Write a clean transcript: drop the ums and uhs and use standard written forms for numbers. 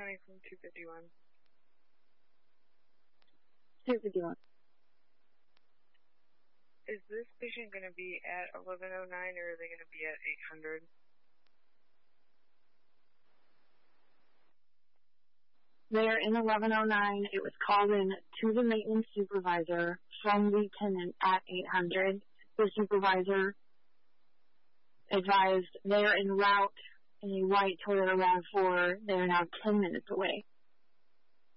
County from 251. 251. Is this patient going to be at 1109 or are they going to be at 800? They're in 1109. It was called in to the maintenance supervisor from the tenant at 800. The supervisor advised they're en route in a white Toyota RAV4. They're now 10 minutes away.